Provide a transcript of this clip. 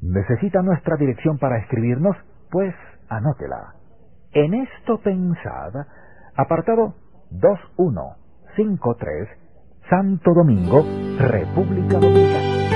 ¿Necesita nuestra dirección para escribirnos? Pues anótela. En esto pensad, apartado 2153, Santo Domingo, República Dominicana.